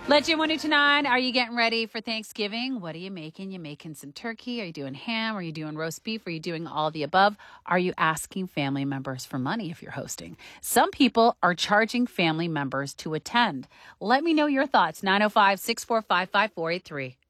Legend 1029, are you getting ready for Thanksgiving? What are you making? You making some turkey? Are you doing ham? Are you doing roast beef? Are you doing all of the above? Are you asking family members for money if you're hosting? Some people are charging family members to attend. Let me know your thoughts. 905 645 5483.